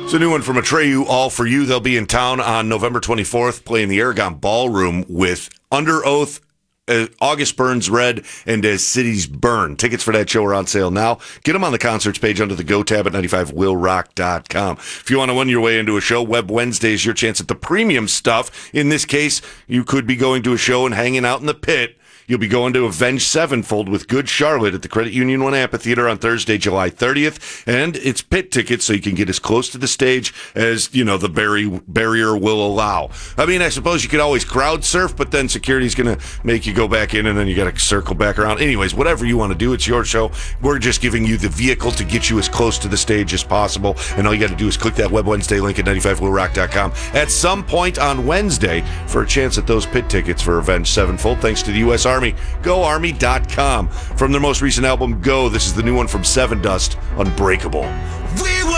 It's a new one from Atreyu, All For You. They'll be in town on November 24th playing the Aragon Ballroom with Under Oath, August Burns Red, and As Cities Burn. Tickets for that show are on sale now. Get them on the concerts page under the Go tab at 95willrock.com. If you want to win your way into a show, Web Wednesday is your chance at the premium stuff. In this case, you could be going to a show and hanging out in the pit. You'll be going to Avenged Sevenfold with Good Charlotte at the Credit Union One Amphitheater on Thursday, July 30th. And it's pit tickets, so you can get as close to the stage as, the barrier will allow. I mean, I suppose you could always crowd surf, but then security's going to make you go back in, and then you got to circle back around. Anyways, whatever you want to do, it's your show. We're just giving you the vehicle to get you as close to the stage as possible. And all you got to do is click that Web Wednesday link at 95willrock.com at some point on Wednesday for a chance at those pit tickets for Avenged Sevenfold, thanks to the U.S. Army. GoArmy.com. From their most recent album, Go, this is the new one from Sevendust, Unbreakable.